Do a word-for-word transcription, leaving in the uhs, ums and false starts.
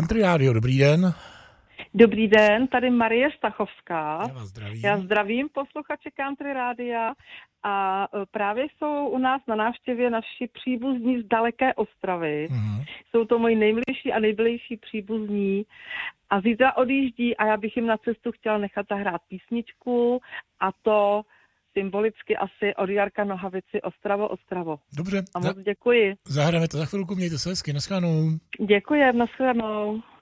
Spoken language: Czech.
Country Radio, dobrý den. Dobrý den, tady Marie Stachovská. Já vás zdravím. Já zdravím posluchače Country Rádia a právě jsou u nás na návštěvě naši příbuzní z daleké Ostravy. Mm-hmm. Jsou to moji nejbližší a nejbližší příbuzní a zítra odjíždí a já bych jim na cestu chtěla nechat zahrát písničku a to symbolicky asi od Jarka Nohavici Ostravo, Ostravo. Dobře. A moc děkuji. Zahrajeme to za chvilku, mějte se hezky, naschledanou. Děkuji, naschledanou.